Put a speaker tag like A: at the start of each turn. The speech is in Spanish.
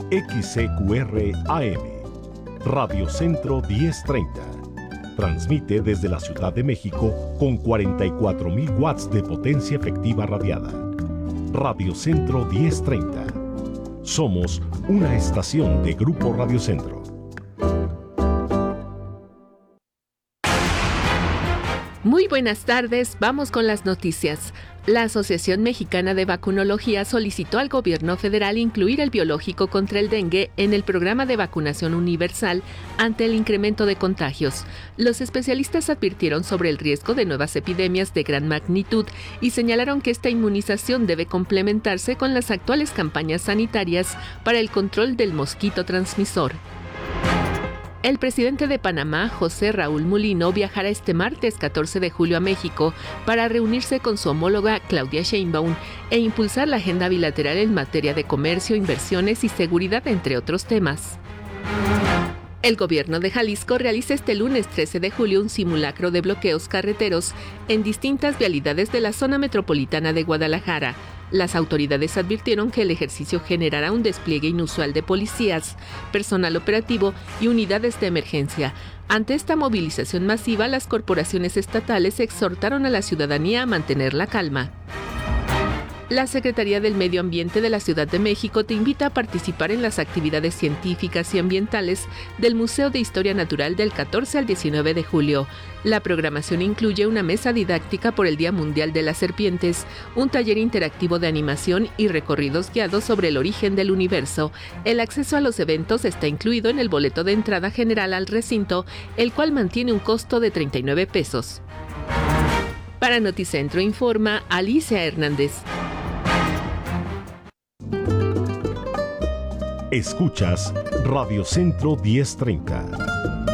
A: XCQR AM, Radio Centro 1030. Transmite desde la Ciudad de México con 44,000 watts de potencia efectiva radiada. Radio Centro 1030. Somos una estación de Grupo Radio Centro.
B: Muy buenas tardes, vamos con las noticias. La Asociación Mexicana de Vacunología solicitó al gobierno federal incluir el biológico contra el dengue en el programa de vacunación universal ante el incremento de contagios. Los especialistas advirtieron sobre el riesgo de nuevas epidemias de gran magnitud y señalaron que esta inmunización debe complementarse con las actuales campañas sanitarias para el control del mosquito transmisor. El presidente de Panamá, José Raúl Mulino, viajará este martes 14 de julio a México para reunirse con su homóloga Claudia Sheinbaum e impulsar la agenda bilateral en materia de comercio, inversiones y seguridad, entre otros temas. El gobierno de Jalisco realiza este lunes 13 de julio un simulacro de bloqueos carreteros en distintas vialidades de la zona metropolitana de Guadalajara. Las autoridades advirtieron que el ejercicio generará un despliegue inusual de policías, personal operativo y unidades de emergencia. Ante esta movilización masiva, las corporaciones estatales exhortaron a la ciudadanía a mantener la calma. La Secretaría del Medio Ambiente de la Ciudad de México te invita a participar en las actividades científicas y ambientales del Museo de Historia Natural del 14 al 19 de julio. La programación incluye una mesa didáctica por el Día Mundial de las Serpientes, un taller interactivo de animación y recorridos guiados sobre el origen del universo. El acceso a los eventos está incluido en el boleto de entrada general al recinto, el cual mantiene un costo de 39 pesos. Para Noticentro informa Alicia Hernández.
A: Escuchas Radio Centro 1030.